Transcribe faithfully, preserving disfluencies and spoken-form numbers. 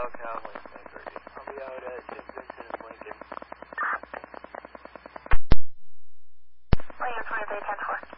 Kyle, Kyle, Lincoln, nine thirty. I'll be out at Jim Vincent and Lincoln. William twenty-three ten four.